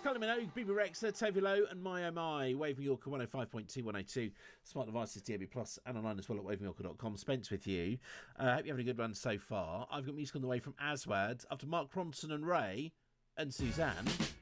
Kylie Minogue, BB Rexa, Toby Lowe, and My Oh My. Waving Yorker 105.2, 102. Smart devices, DAB Plus, and online as well at wavingyorker.com. Spence with you. Hope you're having a good run so far. I've got music on the way from Aswad, after Mark Ronson and Ray, and Suzanne.